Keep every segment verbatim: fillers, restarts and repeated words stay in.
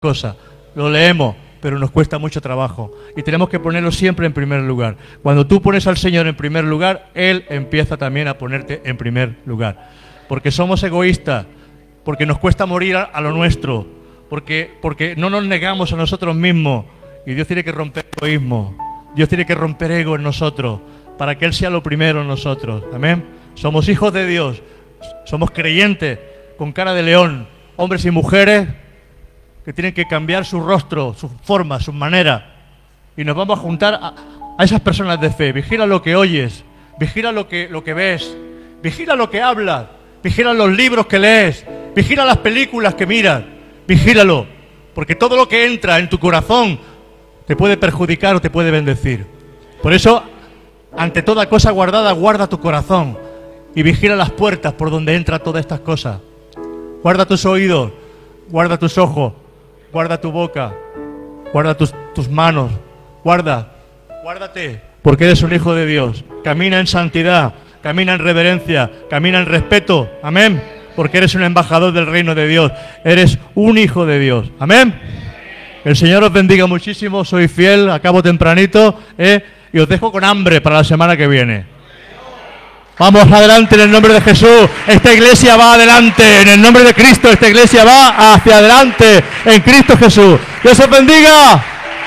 cosa, lo leemos, pero nos cuesta mucho trabajo y tenemos que ponerlo siempre en primer lugar. Cuando tú pones al Señor en primer lugar, Él empieza también a ponerte en primer lugar. Porque somos egoístas, porque nos cuesta morir a, a lo nuestro, porque, porque no nos negamos a nosotros mismos y Dios tiene que romper egoísmo, Dios tiene que romper ego en nosotros para que Él sea lo primero en nosotros. Amén. Somos hijos de Dios, somos creyentes con cara de león, hombres y mujeres que tienen que cambiar su rostro, su forma, su manera. Y nos vamos a juntar a, a esas personas de fe. Vigila lo que oyes, vigila lo que, lo que ves, vigila lo que hablas, vigila los libros que lees, vigila las películas que miras, vigílalo. Porque todo lo que entra en tu corazón te puede perjudicar o te puede bendecir. Por eso, ante toda cosa guardada, guarda tu corazón y vigila las puertas por donde entra todas estas cosas. Guarda tus oídos, guarda tus ojos, guarda tu boca, guarda tus, tus manos, guarda, guárdate, porque eres un hijo de Dios. Camina en santidad, camina en reverencia, camina en respeto, amén, porque eres un embajador del reino de Dios, eres un hijo de Dios, amén. El Señor os bendiga muchísimo, soy fiel, acabo tempranito, eh, y os dejo con hambre para la semana que viene. Vamos adelante en el nombre de Jesús. Esta iglesia va adelante. En el nombre de Cristo, esta iglesia va hacia adelante. En Cristo Jesús. Dios os bendiga.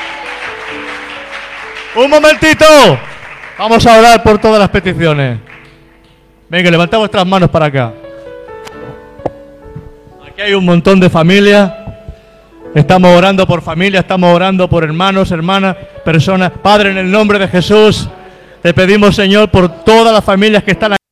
Un momentito. Vamos a orar por todas las peticiones. Venga, levantad vuestras manos para acá. Aquí hay un montón de familias. Estamos orando por familia, estamos orando por hermanos, hermanas, personas. Padre, en el nombre de Jesús, te pedimos, Señor, por todas las familias que están aquí.